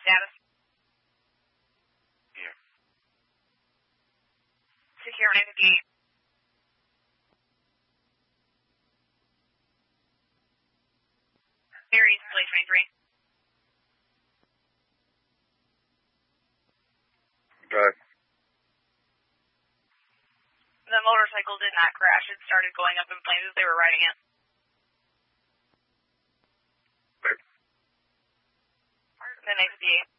status? Yeah. Secure 958. Aries, plate 23. Good. The motorcycle did not crash. It started going up in flames as they were riding it. Good. The next 58.